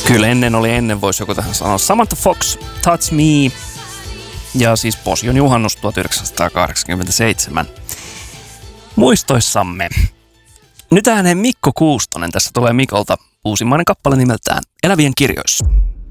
Kyllä ennen voisi joku tähän sanoa. Samantha Fox, Touch Me. Ja siis Posion juhannus 1987. Muistoissamme. Nyt ääneen Mikko Kuustonen. Tässä tulee Mikolta uusimmainen kappale nimeltään Elävien kirjoissa.